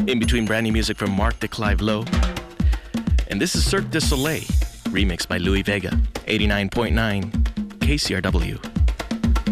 In between, brand new music from Mark de Clive Lowe. And this is Cirque du Soleil, remixed by Louis Vega, 89.9 KCRW.